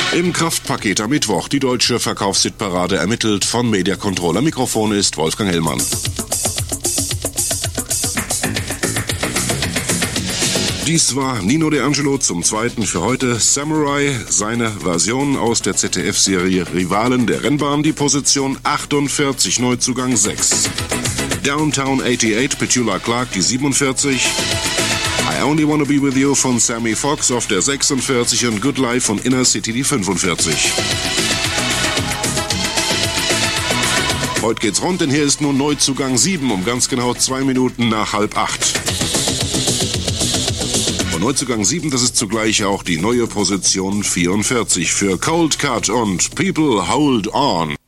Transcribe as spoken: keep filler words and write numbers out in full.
Im Kraftpaket am Mittwoch die deutsche Verkaufshitparade ermittelt von Media Controller. Mikrofon ist Wolfgang Hellmann. Dies war Nino D'Angelo zum zweiten für heute. Samurai, seine Version aus der Z D F-Serie Rivalen der Rennbahn, die Position achtundvierzig, Neuzugang sechs. Downtown achtundachtzig, Petula Clark, die siebenundvierzig. I Only Wanna Be With You von Sammy Fox auf der sechsundvierzig und Good Life von Inner City die fünfundvierzig. Heute geht's rund, denn hier ist nun Neuzugang sieben um ganz genau zwei Minuten nach halb acht. Und Neuzugang sieben, das ist zugleich auch die neue Position vierundvierzig für Cold Cut und People Hold On.